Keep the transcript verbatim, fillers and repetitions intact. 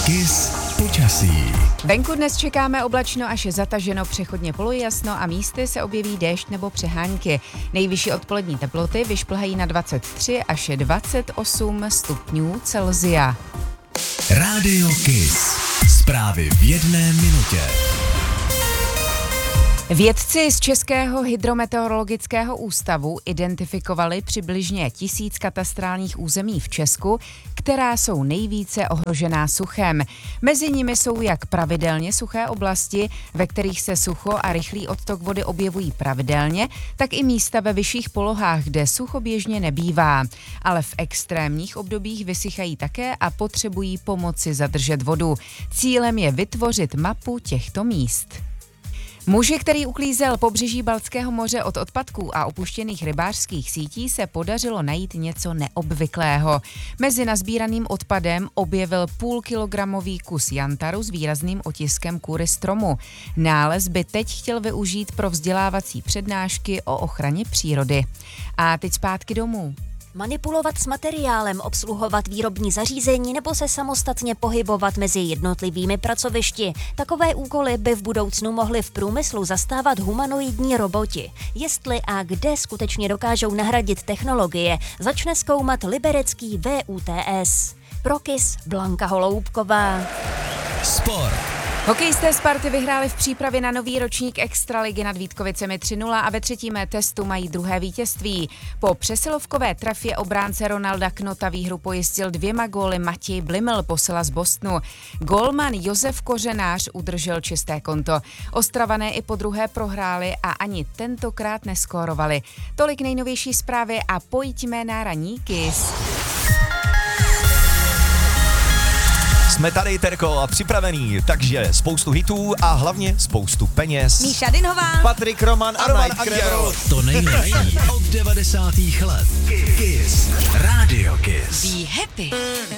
Kiss počasí. Venku dnes čekáme oblačno až zataženo, přechodně polojasno a místy se objeví déšť nebo přehánky. Nejvyšší odpolední teploty vyšplhají na dvacet tři až dvacet osm stupňů Celsia. Rádio Kiss. Zprávy v jedné minutě. Vědci z Českého hydrometeorologického ústavu identifikovali přibližně tisíc katastrálních území v Česku, která jsou nejvíce ohrožená suchem. Mezi nimi jsou jak pravidelně suché oblasti, ve kterých se sucho a rychlý odtok vody objevují pravidelně, tak i místa ve vyšších polohách, kde sucho běžně nebývá. Ale v extrémních obdobích vysychají také a potřebují pomoci zadržet vodu. Cílem je vytvořit mapu těchto míst. Muži, který uklízel pobřeží Baltského moře od odpadků a opuštěných rybářských sítí, se podařilo najít něco neobvyklého. Mezi nazbíraným odpadem objevil půlkilogramový kus jantaru s výrazným otiskem kůry stromu. Nález by teď chtěl využít pro vzdělávací přednášky o ochraně přírody. A teď zpátky domů. Manipulovat s materiálem, obsluhovat výrobní zařízení nebo se samostatně pohybovat mezi jednotlivými pracovišti. Takové úkoly by v budoucnu mohli v průmyslu zastávat humanoidní roboti. Jestli a kde skutečně dokážou nahradit technologie, začne zkoumat liberecký V U T S. Pro Kiss Blanka Holoubková. Sport. Hokejisté Sparty vyhráli v přípravě na nový ročník Extraligy nad Vítkovicemi tři nula a ve třetím testu mají druhé vítězství. Po přesilovkové trafě obránce Ronalda Knota výhru pojistil dvěma góly Matěj Bliml, posila z Bostonu. Gólman Josef Kořenář udržel čisté konto. Ostravané i po druhé prohráli a ani tentokrát neskórovali. Tolik nejnovější zprávy a pojďme na ranní Kiss. Jsme tady, Terko, a připravený, takže spoustu hitů a hlavně spoustu peněz. Míša Dinhová, Patrik Roman a Roman Anděl. To nejlepší od devadesátých let. Kiss. Rádio Kiss. Be happy.